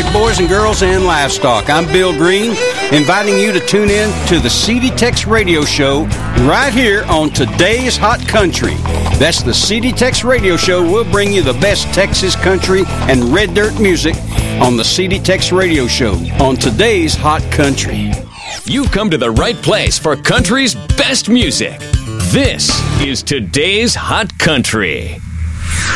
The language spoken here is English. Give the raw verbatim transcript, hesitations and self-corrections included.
boys and girls, and livestock. I'm Bill Green, inviting you to tune in to the C D Tex Radio Show right here on Today's Hot Country. That's the C D Tex Radio Show. We'll bring you the best Texas country and red dirt music on the C D Tex Radio Show on Today's Hot Country. You've come to the right place for country's best music. This is Today's Hot Country.